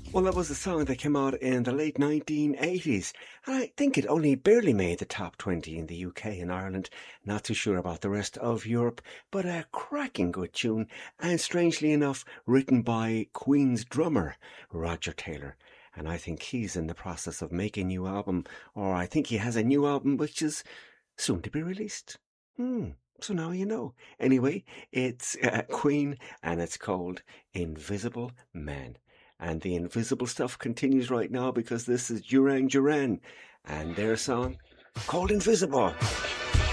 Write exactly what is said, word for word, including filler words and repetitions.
Well, that was a song that came out in the late nineteen eighties, and I think it only barely made the top twenty in the U K and Ireland. Not too sure about the rest of Europe, but a cracking good tune, and strangely enough, written by Queen's drummer, Roger Taylor. And I think he's in the process of making a new album, or I think he has a new album which is soon to be released. Hmm. So now you know. Anyway, it's uh, Queen, and it's called Invisible Man. And the invisible stuff continues right now because this is Duran Duran and their song called Invisible.